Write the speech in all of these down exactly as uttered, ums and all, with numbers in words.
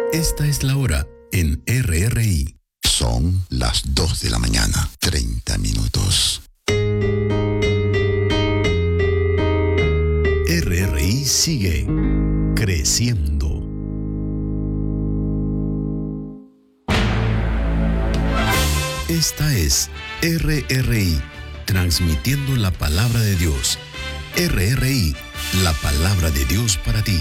Esta es la hora en R R I. Son las dos de la mañana, treinta minutos. R R I sigue creciendo. Esta es R R I, transmitiendo la palabra de Dios. R R I, la palabra de Dios para ti.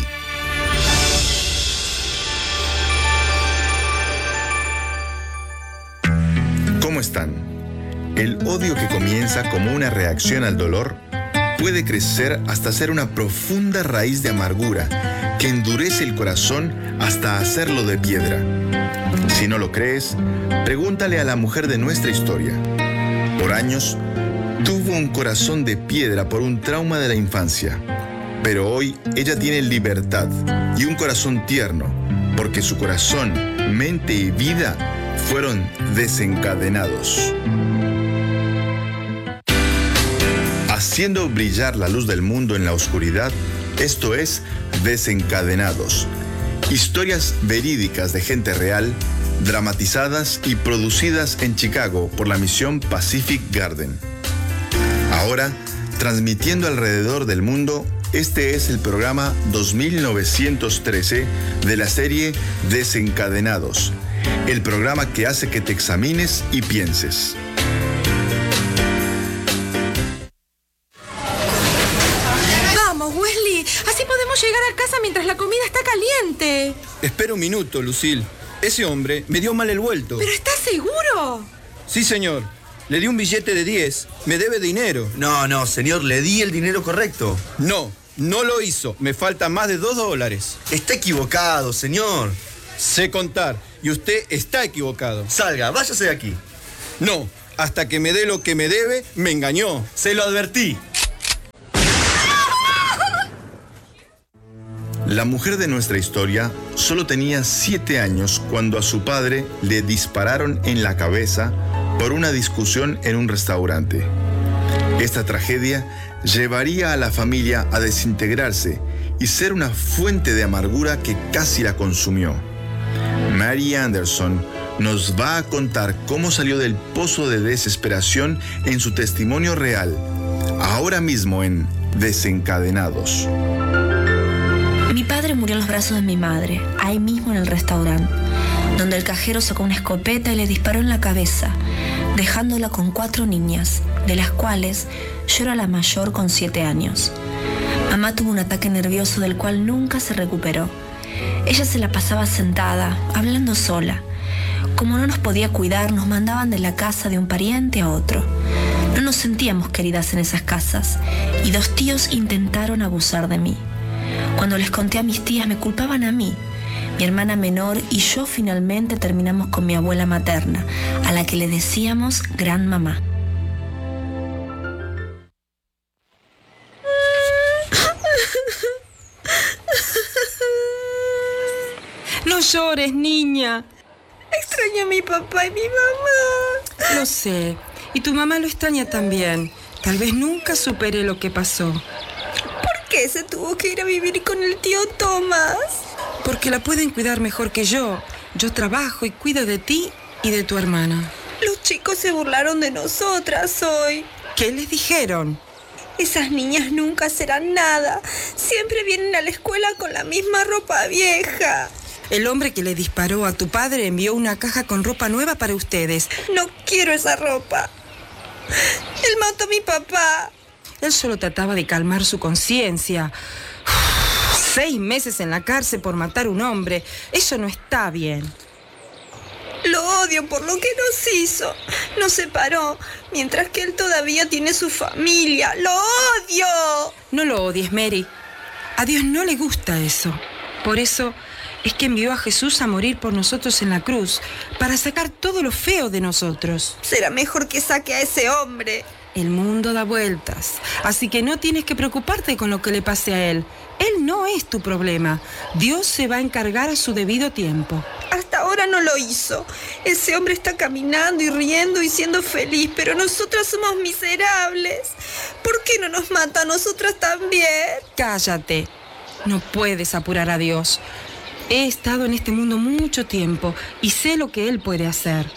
¿Cómo están? El odio que comienza como una reacción al dolor puede crecer hasta ser una profunda raíz de amargura que endurece el corazón hasta hacerlo de piedra. Si no lo crees, pregúntale a la mujer de nuestra historia. Por años, tuvo un corazón de piedra por un trauma de la infancia, pero hoy ella tiene libertad y un corazón tierno, porque su corazón, mente y vida fueron desencadenados. Haciendo brillar la luz del mundo en la oscuridad, esto es Desencadenados. Historias verídicas de gente real, dramatizadas y producidas en Chicago por la misión Pacific Garden. Ahora, transmitiendo alrededor del mundo, este es el programa dos mil novecientos trece de la serie Desencadenados, el programa que hace que te examines y pienses. Vamos, Wesley, así podemos llegar a casa mientras la comida está caliente. Espera un minuto, Lucille. Ese hombre me dio mal el vuelto. ¿Pero estás seguro? Sí, señor. Le di un billete de diez. Me debe dinero. No, no, señor, le di el dinero correcto. No, no lo hizo. Me falta más de dos dólares. Está equivocado, señor. Sé contar. Y usted está equivocado. Salga, váyase de aquí. No, hasta que me dé lo que me debe, me engañó. Se lo advertí. La mujer de nuestra historia solo tenía siete años cuando a su padre le dispararon en la cabeza por una discusión en un restaurante. Esta tragedia llevaría a la familia a desintegrarse y ser una fuente de amargura que casi la consumió. Mary Anderson nos va a contar cómo salió del pozo de desesperación en su testimonio real, ahora mismo en Desencadenados. Mi padre murió en los brazos de mi madre, ahí mismo en el restaurante, donde el cajero sacó una escopeta y le disparó en la cabeza, dejándola con cuatro niñas, de las cuales yo era la mayor con siete años. Mamá tuvo un ataque nervioso del cual nunca se recuperó. Ella se la pasaba sentada, hablando sola. Como no nos podía cuidar, nos mandaban de la casa de un pariente a otro. No nos sentíamos queridas en esas casas, y dos tíos intentaron abusar de mí. Cuando les conté a mis tías, me culpaban a mí. Mi hermana menor y yo finalmente terminamos con mi abuela materna, a la que le decíamos Gran Mamá. No llores, niña. Extraño a mi papá y mi mamá. Lo sé. Y tu mamá lo extraña también. Tal vez nunca supere lo que pasó. ¿Por qué se tuvo que ir a vivir con el tío Tomás? Porque la pueden cuidar mejor que yo. Yo trabajo y cuido de ti y de tu hermana. Los chicos se burlaron de nosotras hoy. ¿Qué les dijeron? Esas niñas nunca serán nada. Siempre vienen a la escuela con la misma ropa vieja. El hombre que le disparó a tu padre envió una caja con ropa nueva para ustedes. No quiero esa ropa. Él mató a mi papá. Él solo trataba de calmar su conciencia. Seis meses en la cárcel por matar a un hombre. Eso no está bien. Lo odio por lo que nos hizo. Nos separó, mientras que él todavía tiene su familia. ¡Lo odio! No lo odies, Mary. A Dios no le gusta eso. Por eso es que envió a Jesús a morir por nosotros en la cruz, para sacar todo lo feo de nosotros. Será mejor que saque a ese hombre. El mundo da vueltas, así que no tienes que preocuparte con lo que le pase a él. Él no es tu problema. Dios se va a encargar a su debido tiempo. Hasta ahora no lo hizo. Ese hombre está caminando y riendo y siendo feliz, pero nosotras somos miserables. ¿Por qué no nos mata a nosotras también? Cállate. No puedes apurar a Dios. He estado en este mundo mucho tiempo y sé lo que Él puede hacer.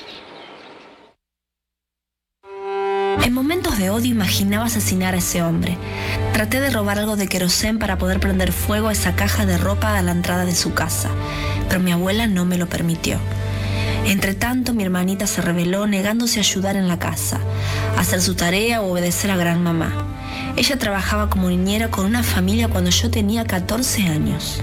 En momentos de odio imaginaba asesinar a ese hombre. Traté de robar algo de querosén para poder prender fuego a esa caja de ropa a la entrada de su casa, pero mi abuela no me lo permitió. Entre tanto, mi hermanita se rebeló negándose a ayudar en la casa, a hacer su tarea o obedecer a gran mamá. Ella trabajaba como niñera con una familia cuando yo tenía catorce años.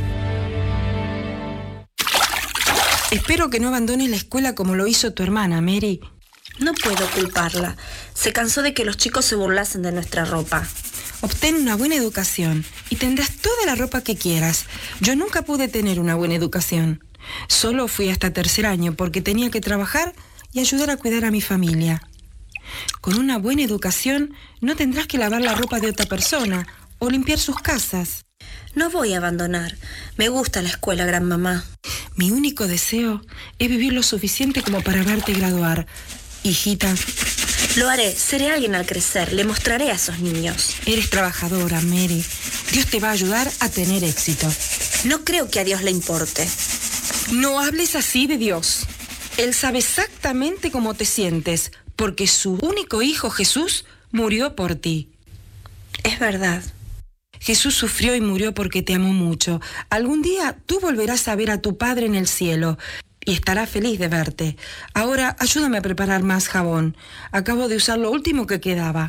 Espero que no abandones la escuela como lo hizo tu hermana, Mary. No puedo culparla. Se cansó de que los chicos se burlasen de nuestra ropa. Obtén una buena educación y tendrás toda la ropa que quieras. Yo nunca pude tener una buena educación. Solo fui hasta tercer año porque tenía que trabajar y ayudar a cuidar a mi familia. Con una buena educación no tendrás que lavar la ropa de otra persona o limpiar sus casas. No voy a abandonar. Me gusta la escuela, gran mamá. Mi único deseo es vivir lo suficiente como para verte graduar. Hijita. Lo haré. Seré alguien al crecer. Le mostraré a esos niños. Eres trabajadora, Mary. Dios te va a ayudar a tener éxito. No creo que a Dios le importe. No hables así de Dios. Él sabe exactamente cómo te sientes, porque su único hijo, Jesús, murió por ti. Es verdad. Jesús sufrió y murió porque te amó mucho. Algún día tú volverás a ver a tu Padre en el cielo y estará feliz de verte. Ahora ayúdame a preparar más jabón. Acabo de usar lo último que quedaba.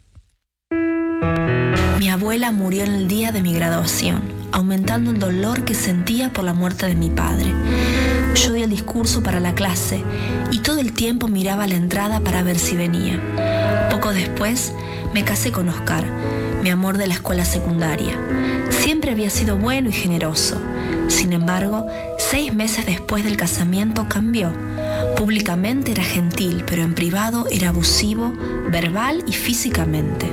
Mi abuela murió en el día de mi graduación, aumentando el dolor que sentía por la muerte de mi padre. Yo di el discurso para la clase y todo el tiempo miraba a la entrada para ver si venía. Poco después me casé con Oscar, mi amor de la escuela secundaria. Siempre había sido bueno y generoso. Sin embargo, seis meses después del casamiento cambió. Públicamente era gentil, pero en privado era abusivo, verbal y físicamente.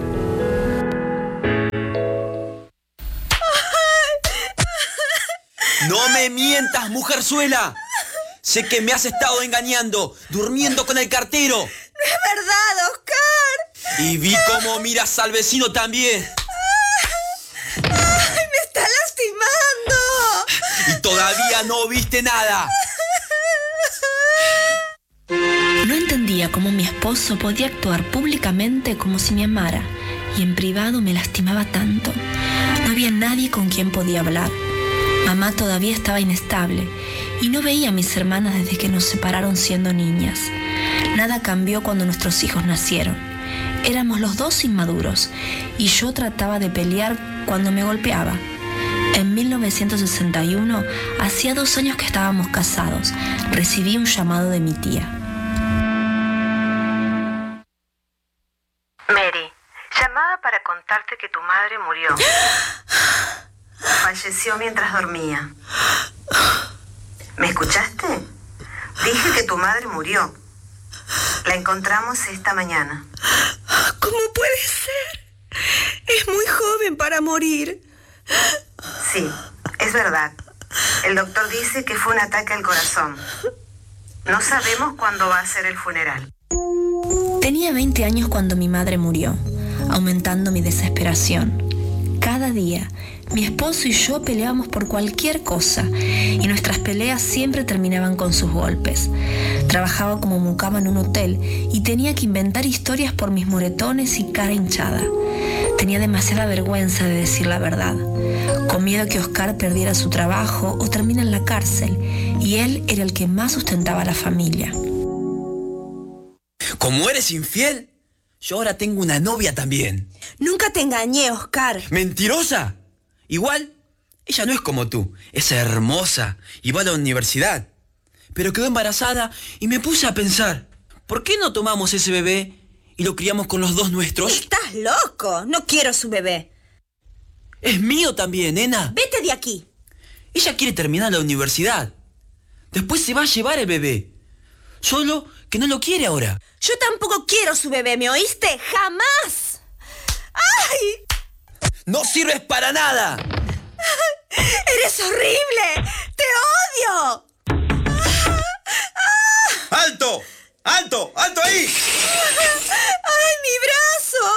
¡No me mientas, mujerzuela! Sé que me has estado engañando, durmiendo con el cartero. ¡No es verdad, Oscar! Y vi cómo miras al vecino también. ¡Ay, me está lastimando! Y todavía no viste nada. No entendía cómo mi esposo podía actuar públicamente como si me amara y en privado me lastimaba tanto. No había nadie con quien podía hablar. Mamá todavía estaba inestable y no veía a mis hermanas desde que nos separaron siendo niñas. Nada cambió cuando nuestros hijos nacieron. Éramos los dos inmaduros y yo trataba de pelear cuando me golpeaba. En mil novecientos sesenta y uno, hacía dos años que estábamos casados, recibí un llamado de mi tía. Mary, llamaba para contarte que tu madre murió. Falleció mientras dormía. ¿Me escuchaste? Dije que tu madre murió. La encontramos esta mañana. ¿Cómo puede ser? Es muy joven para morir. Sí, es verdad. El doctor dice que fue un ataque al corazón. No sabemos cuándo va a ser el funeral. Tenía veinte años cuando mi madre murió, aumentando mi desesperación. Cada día, mi esposo y yo peleábamos por cualquier cosa y nuestras peleas siempre terminaban con sus golpes. Trabajaba como mucama en un hotel y tenía que inventar historias por mis moretones y cara hinchada. Tenía demasiada vergüenza de decir la verdad, con miedo que Oscar perdiera su trabajo o termine en la cárcel, y él era el que más sustentaba a la familia. ¿Cómo eres infiel? Yo ahora tengo una novia también. Nunca te engañé, Oscar. ¿Mentirosa? Igual, ella no es como tú. Es hermosa y va a la universidad. Pero quedó embarazada y me puse a pensar, ¿por qué no tomamos ese bebé y lo criamos con los dos nuestros? ¡Estás loco! No quiero su bebé. Es mío también, nena. Vete de aquí. Ella quiere terminar la universidad. Después se va a llevar el bebé. Solo que no lo quiere ahora. Yo tampoco quiero su bebé, ¿me oíste? ¡Jamás! ¡Ay! ¡No sirves para nada! ¡Eres horrible! ¡Te odio! ¡Alto! ¡Alto! ¡Alto ahí! ¡Ay, mi brazo!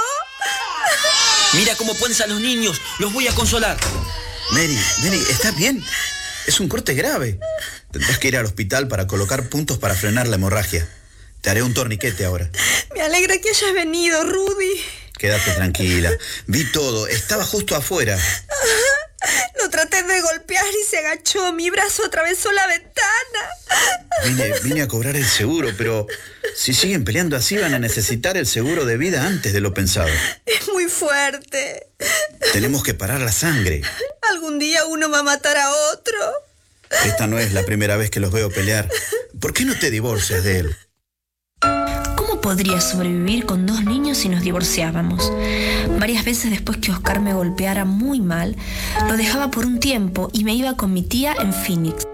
Mira cómo pones a los niños. Los voy a consolar. Mary, Mary, ¿estás bien? Es un corte grave. Tendrás que ir al hospital para colocar puntos para frenar la hemorragia. Te haré un torniquete ahora. Me alegra que hayas venido, Rudy. Quédate tranquila. Vi todo. Estaba justo afuera. Lo traté de golpear y se agachó. Mi brazo atravesó la ventana. Vine, vine a cobrar el seguro, pero si siguen peleando así van a necesitar el seguro de vida antes de lo pensado. Es muy fuerte. Tenemos que parar la sangre. Algún día uno va a matar a otro. Esta no es la primera vez que los veo pelear. ¿Por qué no te divorcias de él? ¿Cómo podría sobrevivir con dos niños si nos divorciábamos? Varias veces después que Oscar me golpeara muy mal, lo dejaba por un tiempo y me iba con mi tía en Phoenix.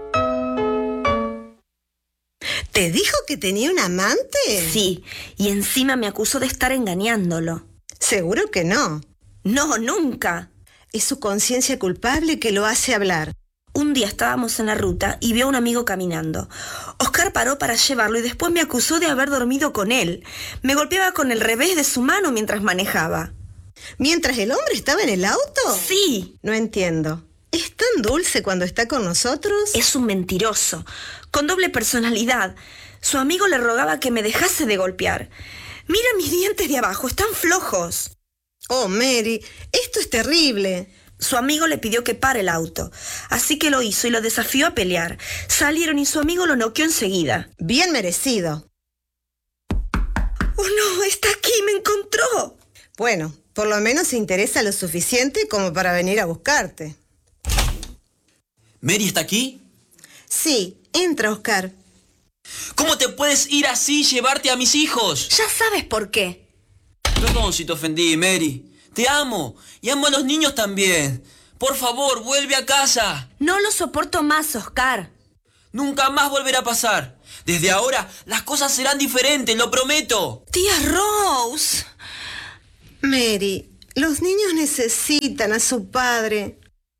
¿Te dijo que tenía un amante? Sí, y encima me acusó de estar engañándolo. Seguro que no. No, nunca. Es su conciencia culpable que lo hace hablar. Un día estábamos en la ruta y vio a un amigo caminando. Oscar paró para llevarlo y después me acusó de haber dormido con él. Me golpeaba con el revés de su mano mientras manejaba. ¿Mientras el hombre estaba en el auto? Sí. No entiendo. ¿Es tan dulce cuando está con nosotros? Es un mentiroso, con doble personalidad. Su amigo le rogaba que me dejase de golpear. Mira mis dientes de abajo, están flojos. Oh, Mary, esto es terrible. Su amigo le pidió que pare el auto, así que lo hizo y lo desafió a pelear. Salieron y su amigo lo noqueó enseguida. Bien merecido. ¡Oh, no! ¡Está aquí! ¡Me encontró! Bueno, por lo menos se interesa lo suficiente como para venir a buscarte. ¿Mary está aquí? Sí, entra, Oscar. ¿Cómo te puedes ir así y llevarte a mis hijos? Ya sabes por qué. Perdón si te ofendí, Mary. Te amo. Y amo a los niños también. Por favor, vuelve a casa. No lo soporto más, Oscar. Nunca más volverá a pasar. Desde ahora, las cosas serán diferentes, lo prometo. Tía Rose. Mary, los niños necesitan a su padre.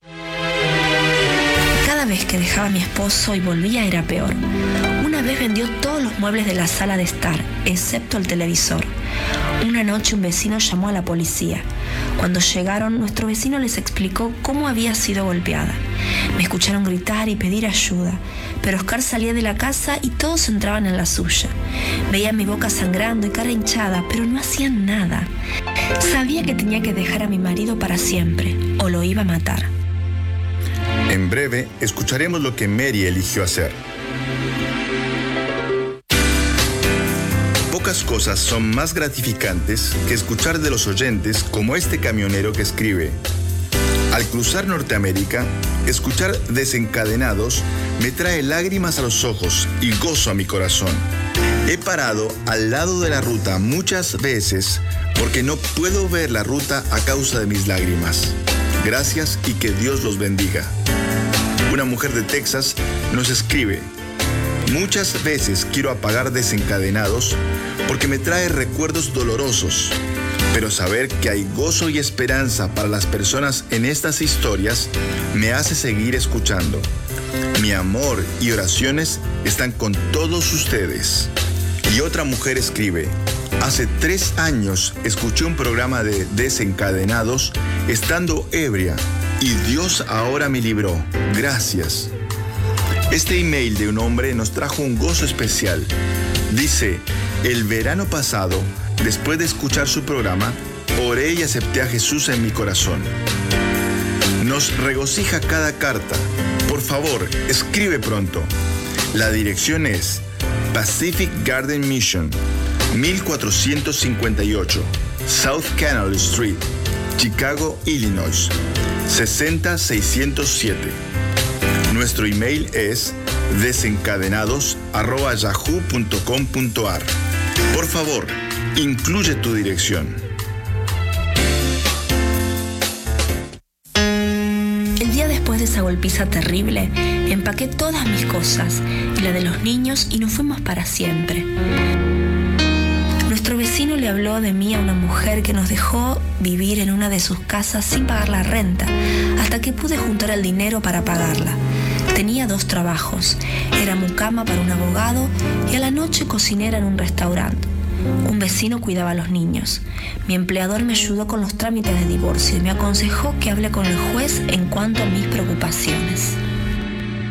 Cada vez que dejaba a mi esposo y volvía era peor. Una vez vendió todos los muebles de la sala de estar, excepto el televisor. Una noche un vecino llamó a la policía. Cuando llegaron, nuestro vecino les explicó cómo había sido golpeada. Me escucharon gritar y pedir ayuda, pero Oscar salía de la casa y todos entraban en la suya. Veía mi boca sangrando y cara hinchada, pero no hacían nada. Sabía que tenía que dejar a mi marido para siempre, o lo iba a matar. En breve, escucharemos lo que Mary eligió hacer. Pocas cosas son más gratificantes que escuchar de los oyentes como este camionero que escribe: al cruzar Norteamérica, escuchar Desencadenados me trae lágrimas a los ojos y gozo a mi corazón. He parado al lado de la ruta muchas veces porque no puedo ver la ruta a causa de mis lágrimas. Gracias y que Dios los bendiga. Una mujer de Texas nos escribe: muchas veces quiero apagar Desencadenados porque me trae recuerdos dolorosos, pero saber que hay gozo y esperanza para las personas en estas historias me hace seguir escuchando. Mi amor y oraciones están con todos ustedes. Y otra mujer escribe: hace tres años escuché un programa de Desencadenados estando ebria y Dios ahora me libró. Gracias. Este email de un hombre nos trajo un gozo especial. Dice: el verano pasado, después de escuchar su programa, oré y acepté a Jesús en mi corazón. Nos regocija cada carta. Por favor, escribe pronto. La dirección es Pacific Garden Mission, mil cuatrocientos cincuenta y ocho, South Canal Street, Chicago, Illinois, sesenta mil seiscientos siete. Nuestro email es desencadenados arroba yahoo punto com punto ar. Por favor, incluye tu dirección. El día después de esa golpiza terrible, empaqué todas mis cosas y la de los niños y nos fuimos para siempre. Nuestro vecino le habló de mí a una mujer que nos dejó vivir en una de sus casas sin pagar la renta, hasta que pude juntar el dinero para pagarla. Tenía dos trabajos. Era mucama para un abogado y a la noche cocinera en un restaurante. Un vecino cuidaba a los niños. Mi empleador me ayudó con los trámites de divorcio y me aconsejó que hable con el juez en cuanto a mis preocupaciones.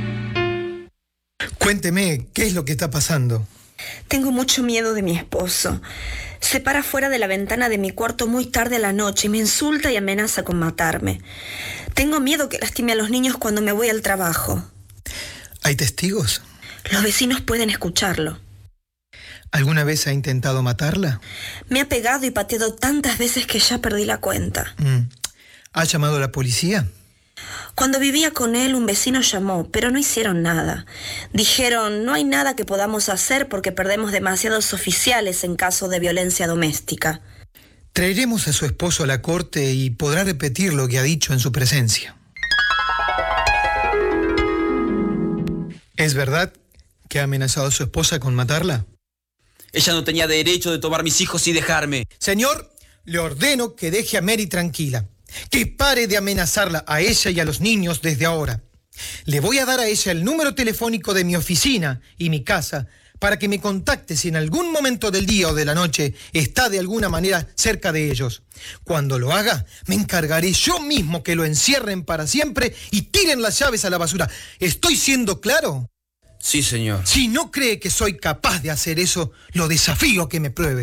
Cuénteme, ¿qué es lo que está pasando? Tengo mucho miedo de mi esposo. Se para fuera de la ventana de mi cuarto muy tarde a la noche y me insulta y amenaza con matarme. Tengo miedo que lastime a los niños cuando me voy al trabajo. ¿Hay testigos? Los vecinos pueden escucharlo. ¿Alguna vez ha intentado matarla? Me ha pegado y pateado tantas veces que ya perdí la cuenta. Mm. ¿Ha llamado a la policía? Cuando vivía con él, un vecino llamó, pero no hicieron nada. Dijeron, no hay nada que podamos hacer porque perdemos demasiados oficiales en caso de violencia doméstica. Traeremos a su esposo a la corte y podrá repetir lo que ha dicho en su presencia. ¿Es verdad que ha amenazado a su esposa con matarla? Ella no tenía derecho de tomar mis hijos y dejarme. Señor, le ordeno que deje a Mary tranquila. Que pare de amenazarla a ella y a los niños desde ahora. Le voy a dar a ella el número telefónico de mi oficina y mi casa para que me contacte si en algún momento del día o de la noche está de alguna manera cerca de ellos. Cuando lo haga, me encargaré yo mismo que lo encierren para siempre y tiren las llaves a la basura. ¿Estoy siendo claro? Sí, señor. Si no cree que soy capaz de hacer eso, lo desafío a que me pruebe.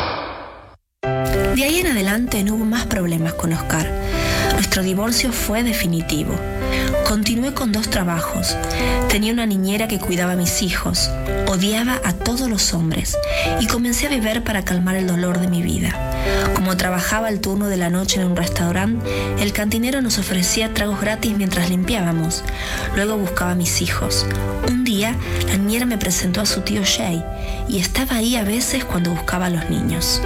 De ahí en adelante no hubo más problemas con Oscar. Nuestro divorcio fue definitivo. Continué con dos trabajos. Tenía una niñera que cuidaba a mis hijos. Odiaba a todos los hombres. Y comencé a beber para calmar el dolor de mi vida. Como trabajaba el turno de la noche en un restaurante, el cantinero nos ofrecía tragos gratis mientras limpiábamos. Luego buscaba a mis hijos. Un día, la niñera me presentó a su tío Jay. Y estaba ahí a veces cuando buscaba a los niños.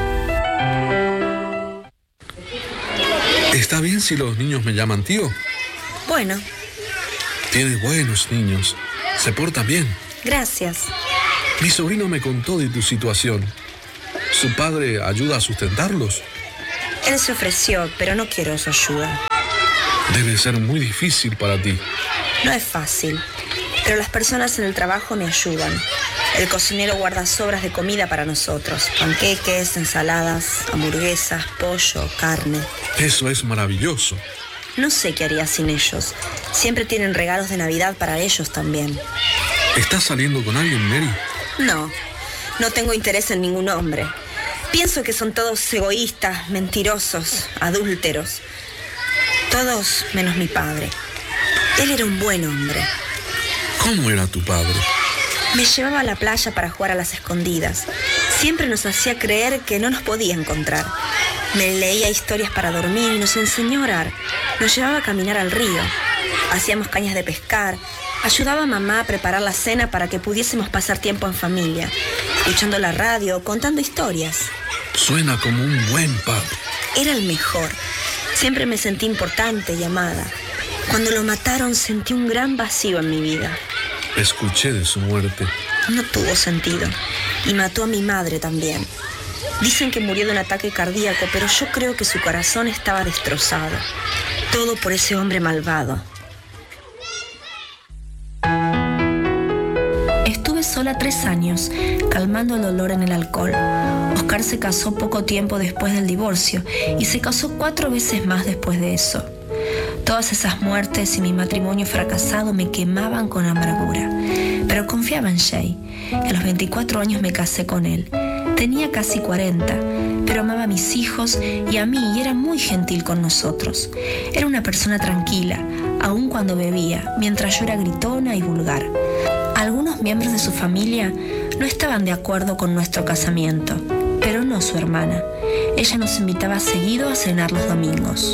¿Está bien si los niños me llaman tío? Bueno. Tienes buenos niños. Se portan bien. Gracias. Mi sobrino me contó de tu situación. ¿Su padre ayuda a sustentarlos? Él se ofreció, pero no quiero su ayuda. Debe ser muy difícil para ti. No es fácil, pero las personas en el trabajo me ayudan. El cocinero guarda sobras de comida para nosotros. Panqueques, ensaladas, hamburguesas, pollo, carne. Eso es maravilloso. No sé qué haría sin ellos. Siempre tienen regalos de Navidad para ellos también. ¿Estás saliendo con alguien, Mary? No, no tengo interés en ningún hombre. Pienso que son todos egoístas, mentirosos, adúlteros. Todos menos mi padre. Él era un buen hombre. ¿Cómo era tu padre? Me llevaba a la playa para jugar a las escondidas. Siempre nos hacía creer que no nos podía encontrar. Me leía historias para dormir y nos enseñó a orar. Nos llevaba a caminar al río. Hacíamos cañas de pescar. Ayudaba a mamá a preparar la cena para que pudiésemos pasar tiempo en familia, escuchando la radio, contando historias. Suena como un buen padre. Era el mejor. Siempre me sentí importante y amada. Cuando lo mataron sentí un gran vacío en mi vida. Escuché de su muerte. No tuvo sentido. Y mató a mi madre también. Dicen que murió de un ataque cardíaco, pero yo creo que su corazón estaba destrozado. Todo por ese hombre malvado. Estuve sola tres años, calmando el dolor en el alcohol. Oscar se casó poco tiempo después del divorcio y se casó cuatro veces más después de eso. Todas esas muertes y mi matrimonio fracasado me quemaban con amargura. Pero confiaba en Jay. A los veinticuatro años me casé con él. Tenía casi cuarenta, pero amaba a mis hijos y a mí y era muy gentil con nosotros. Era una persona tranquila, aun cuando bebía, mientras yo era gritona y vulgar. Algunos miembros de su familia no estaban de acuerdo con nuestro casamiento, pero no su hermana. Ella nos invitaba seguido a cenar los domingos.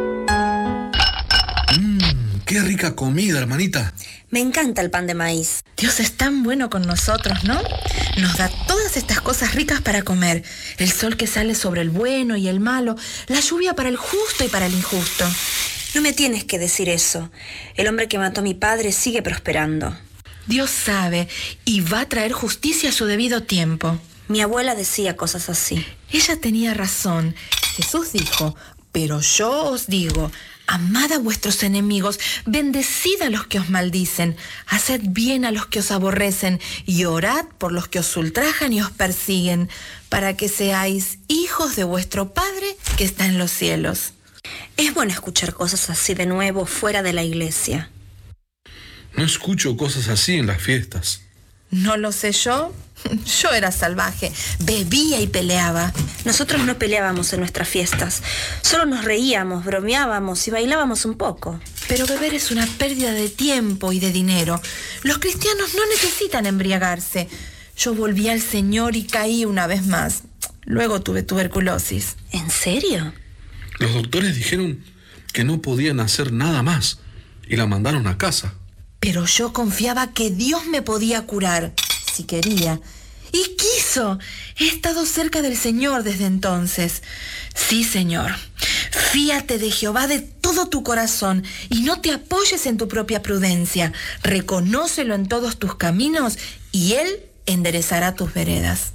¡Qué rica comida, hermanita! Me encanta el pan de maíz. Dios es tan bueno con nosotros, ¿no? Nos da todas estas cosas ricas para comer. El sol que sale sobre el bueno y el malo, la lluvia para el justo y para el injusto. No me tienes que decir eso. El hombre que mató a mi padre sigue prosperando. Dios sabe y va a traer justicia a su debido tiempo. Mi abuela decía cosas así. Ella tenía razón. Jesús dijo, pero yo os digo, amad a vuestros enemigos, bendecid a los que os maldicen, haced bien a los que os aborrecen y orad por los que os ultrajan y os persiguen, para que seáis hijos de vuestro Padre que está en los cielos. Es bueno escuchar cosas así de nuevo fuera de la iglesia. No escucho cosas así en las fiestas. ¿No lo sé yo? Yo era salvaje, bebía y peleaba. Nosotros no peleábamos en nuestras fiestas. Solo nos reíamos, bromeábamos y bailábamos un poco. Pero beber es una pérdida de tiempo y de dinero. Los cristianos no necesitan embriagarse. Yo volví al Señor y caí una vez más. Luego tuve tuberculosis. ¿En serio? Los doctores dijeron que no podían hacer nada más y la mandaron a casa. Pero yo confiaba que Dios me podía curar, si quería. Y quiso. He estado cerca del Señor desde entonces. Sí, Señor. Fíate de Jehová de todo tu corazón y no te apoyes en tu propia prudencia. Reconócelo en todos tus caminos y Él enderezará tus veredas.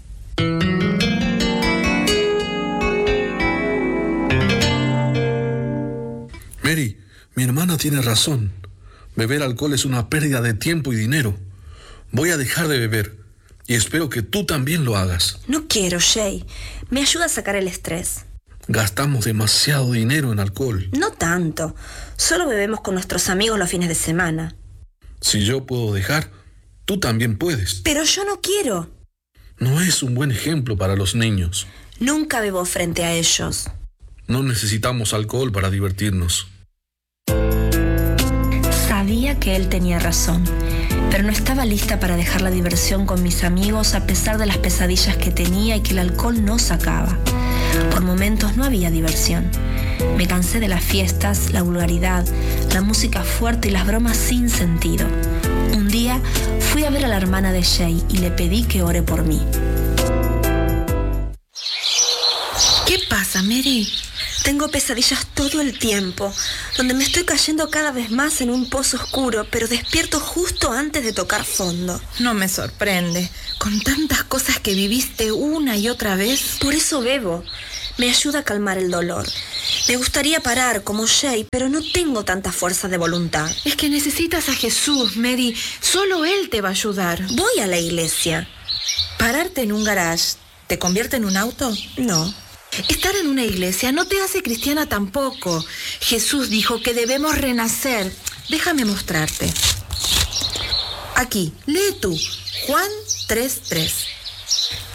Mary, mi hermana tiene razón. Beber alcohol es una pérdida de tiempo y dinero. Voy a dejar de beber y espero que tú también lo hagas. No quiero, Jay. Me ayuda a sacar el estrés. Gastamos demasiado dinero en alcohol. No tanto. Solo bebemos con nuestros amigos los fines de semana. Si yo puedo dejar, tú también puedes. Pero yo no quiero. No es un buen ejemplo para los niños. Nunca bebo frente a ellos. No necesitamos alcohol para divertirnos. Sabía que él tenía razón, pero no estaba lista para dejar la diversión con mis amigos a pesar de las pesadillas que tenía y que el alcohol no sacaba. Por momentos no había diversión. Me cansé de las fiestas, la vulgaridad, la música fuerte y las bromas sin sentido. Un día fui a ver a la hermana de Jay y le pedí que ore por mí. ¿Qué pasa, Mary? Tengo pesadillas todo el tiempo, donde me estoy cayendo cada vez más en un pozo oscuro, pero despierto justo antes de tocar fondo. No me sorprende. Con tantas cosas que viviste una y otra vez. Por eso bebo. Me ayuda a calmar el dolor. Me gustaría parar como Jay, pero no tengo tanta fuerza de voluntad. Es que necesitas a Jesús, Mary. Solo Él te va a ayudar. Voy a la iglesia. ¿Pararte en un garage te convierte en un auto? No. Estar en una iglesia no te hace cristiana tampoco. Jesús dijo que debemos renacer. Déjame mostrarte. Aquí, lee tú. Juan tres tres.